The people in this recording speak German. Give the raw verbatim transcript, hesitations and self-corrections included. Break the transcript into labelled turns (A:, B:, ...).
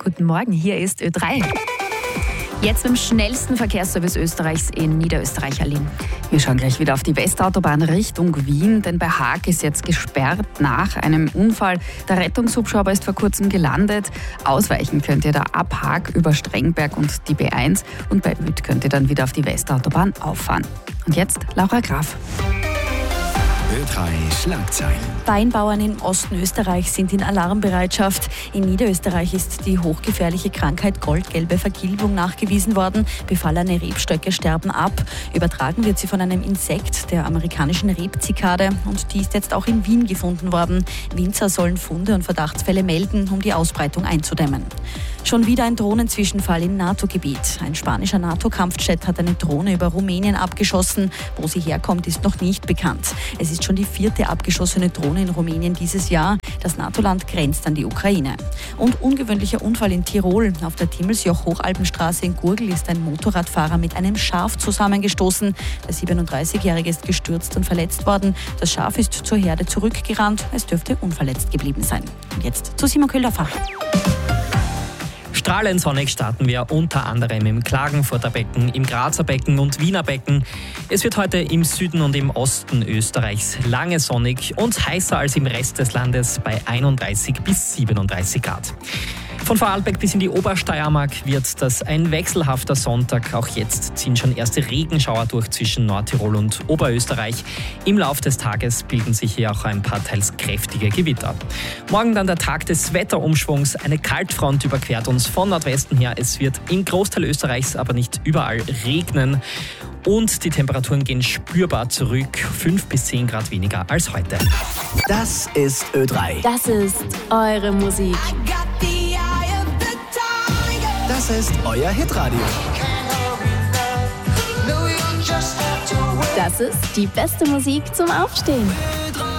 A: Guten Morgen, hier ist Ö drei. Jetzt mit dem schnellsten Verkehrsservice Österreichs in Niederösterreich, Aline.
B: Wir schauen gleich wieder auf die Westautobahn Richtung Wien, denn bei Haag ist jetzt gesperrt nach einem Unfall. Der Rettungshubschrauber ist vor kurzem gelandet. Ausweichen könnt ihr da ab Haag über Strengberg und die B eins und bei Ueth könnt ihr dann wieder auf die Westautobahn auffahren. Und jetzt Laura Graf.
C: Ö drei Schlagzeilen.
D: Weinbauern im Osten Österreichs sind in Alarmbereitschaft. In Niederösterreich ist die hochgefährliche Krankheit goldgelbe Vergilbung nachgewiesen worden. Befallene Rebstöcke sterben ab. Übertragen wird sie von einem Insekt, der amerikanischen Rebzikade. Und die ist jetzt auch in Wien gefunden worden. Winzer sollen Funde und Verdachtsfälle melden, um die Ausbreitung einzudämmen. Schon wieder ein Drohnenzwischenfall im NATO-Gebiet. Ein spanischer NATO-Kampfjet hat eine Drohne über Rumänien abgeschossen. Wo sie herkommt, ist noch nicht bekannt. Es ist schon die vierte abgeschossene Drohne in Rumänien dieses Jahr. Das NATO-Land grenzt an die Ukraine. Und ungewöhnlicher Unfall in Tirol. Auf der Timmelsjoch-Hochalpenstraße in Gurgl ist ein Motorradfahrer mit einem Schaf zusammengestoßen. Der siebenunddreißigjährige ist gestürzt und verletzt worden. Das Schaf ist zur Herde zurückgerannt. Es dürfte unverletzt geblieben sein. Und jetzt zu Simon Köhlerfer.
E: Strahlend sonnig starten wir unter anderem im Klagenfurter Becken, im Grazer Becken und Wiener Becken. Es wird heute im Süden und im Osten Österreichs lange sonnig und heißer als im Rest des Landes bei einunddreißig bis siebenunddreißig Grad. Von Vorarlberg bis in die Obersteiermark wird das ein wechselhafter Sonntag. Auch jetzt ziehen schon erste Regenschauer durch zwischen Nordtirol und Oberösterreich. Im Lauf des Tages bilden sich hier auch ein paar teils kräftige Gewitter. Morgen dann der Tag des Wetterumschwungs. Eine Kaltfront überquert uns von Nordwesten her. Es wird im Großteil Österreichs aber nicht überall regnen. Und die Temperaturen gehen spürbar zurück. fünf bis zehn Grad weniger als heute.
C: Das ist Ö drei.
F: Das ist eure Musik.
C: Das ist euer Hitradio.
F: Das ist die beste Musik zum Aufstehen.